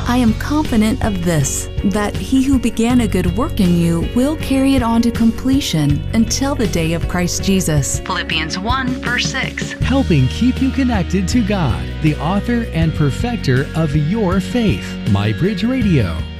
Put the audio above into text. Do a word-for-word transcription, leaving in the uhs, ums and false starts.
I am confident of this, that he who began a good work in you will carry it on to completion until the day of Christ Jesus. Philippians one, verse six. Helping keep you connected to God, the author and perfecter of your faith. MyBridge Radio.